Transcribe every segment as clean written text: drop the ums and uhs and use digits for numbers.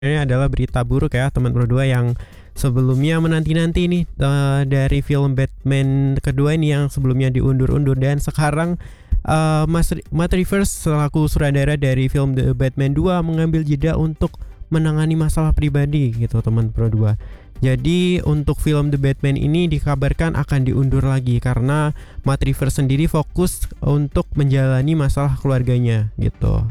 Ini adalah berita buruk ya teman berdua yang sebelumnya menanti-nanti nih dari film Batman kedua ini yang sebelumnya diundur-undur dan sekarang Matt Reeves selaku sutradara dari film The Batman 2 mengambil jeda untuk menangani masalah pribadi gitu teman berdua. Jadi untuk film The Batman ini dikabarkan akan diundur lagi karena Matt Reeves sendiri fokus untuk menjalani masalah keluarganya gitu.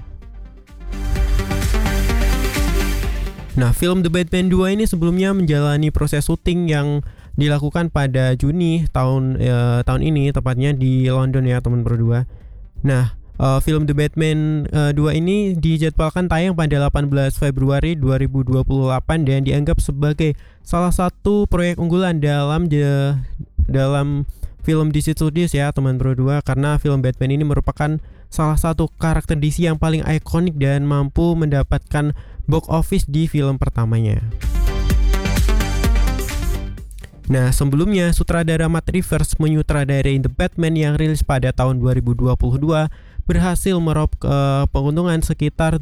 Nah, film The Batman 2 ini sebelumnya menjalani proses syuting yang dilakukan pada Juni tahun ini, tepatnya di London ya teman berdua. Nah, film The Batman 2 ini dijadwalkan tayang pada 18 Februari 2028 dan dianggap sebagai salah satu proyek unggulan dalam film DC Studios ya teman berdua, karena film Batman ini merupakan salah satu karakter DC yang paling ikonik dan mampu mendapatkan box office di film pertamanya. Nah, sebelumnya sutradara Matt Reeves menyutradarai The Batman yang rilis pada tahun 2022 berhasil meraup keuntungan sekitar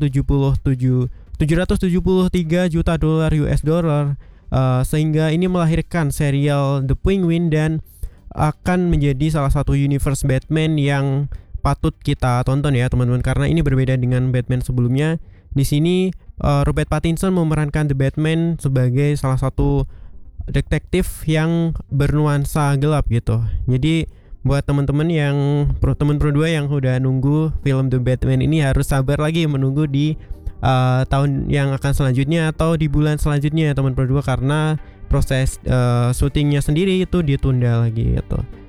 773 juta dolar US dollar, sehingga ini melahirkan serial The Penguin dan akan menjadi salah satu universe Batman yang patut kita tonton ya teman-teman, karena ini berbeda dengan Batman sebelumnya. Di sini Robert Pattinson memerankan The Batman sebagai salah satu detektif yang bernuansa gelap gitu. Jadi buat teman-teman berdua yang udah nunggu film The Batman ini harus sabar lagi menunggu di tahun yang akan selanjutnya atau di bulan selanjutnya teman berdua, karena proses syutingnya sendiri itu ditunda lagi gitu.